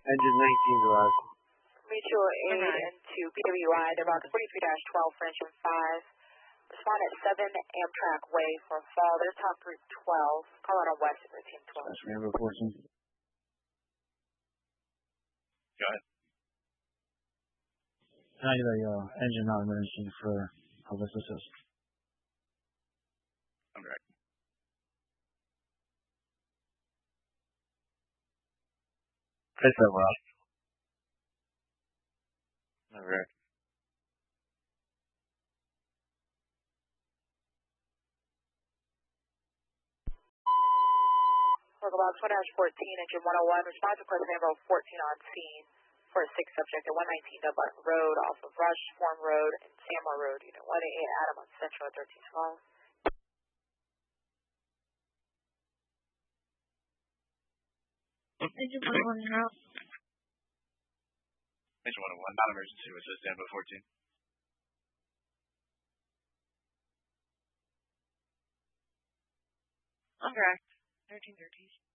Engine 19 garage. Mutual aid into BWI. They're about 43-12 for engine 5. Respond at 7 Amtrak Way for a fall. There's top group 12. Colorado West at routine 12. That's Rainbow 14. Go ahead. Can I get a engine non-emergency for Elvis Assist? I'm ready. Fix that, Rob. All right. Local box 1-14, engine 101. Response request number 14 on scene for a 6 subject at 119 Dublin Road off of Rush, Form Road, and Samar Road. Unit 188 Adam on Central at 1312. Engine 101 now. Engine 101, non-emergency, which is Danbo 14. On track. 1313.